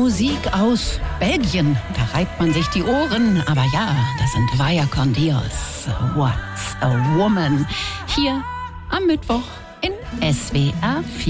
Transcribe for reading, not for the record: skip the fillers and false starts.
Musik aus Belgien. Da reibt man sich die Ohren. Aber ja, das sind Vaya con Dios. What's a Woman? Hier am Mittwoch in SWR 4.